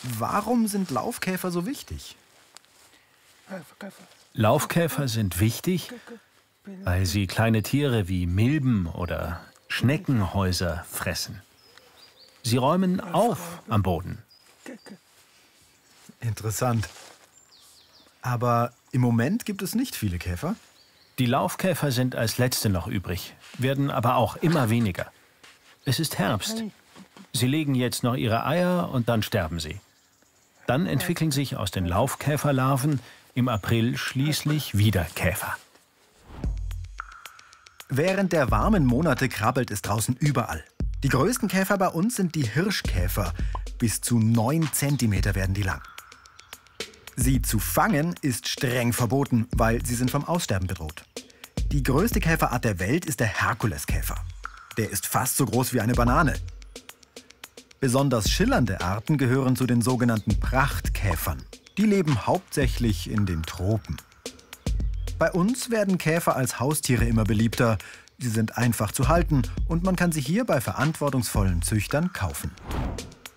Warum sind Laufkäfer so wichtig? Laufkäfer sind wichtig, weil sie kleine Tiere wie Milben oder Schneckenhäuser fressen. Sie räumen auf am Boden. Interessant. Aber im Moment gibt es nicht viele Käfer. Die Laufkäfer sind als letzte noch übrig, werden aber auch immer weniger. Es ist Herbst. Sie legen jetzt noch ihre Eier und dann sterben sie. Dann entwickeln sich aus den Laufkäferlarven im April schließlich wieder Käfer. Während der warmen Monate krabbelt es draußen überall. Die größten Käfer bei uns sind die Hirschkäfer. Bis zu 9 Zentimeter werden die lang. Sie zu fangen ist streng verboten, weil sie sind vom Aussterben bedroht. Die größte Käferart der Welt ist der Herkuleskäfer. Der ist fast so groß wie eine Banane. Besonders schillernde Arten gehören zu den sogenannten Prachtkäfern. Die leben hauptsächlich in den Tropen. Bei uns werden Käfer als Haustiere immer beliebter. Sie sind einfach zu halten und man kann sie hier bei verantwortungsvollen Züchtern kaufen.